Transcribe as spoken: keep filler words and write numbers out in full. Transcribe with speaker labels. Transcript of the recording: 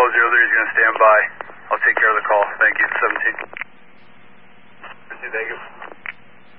Speaker 1: Bravo zero three is going to stand by. I'll take care of the call. Thank you. seventeen. Thank you.